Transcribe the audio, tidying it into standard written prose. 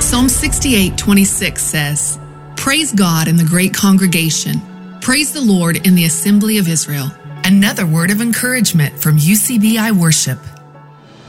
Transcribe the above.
Psalm 68:26 says, "Praise God in the great congregation. Praise the Lord in the assembly of Israel." Another word of encouragement from UCBI Worship.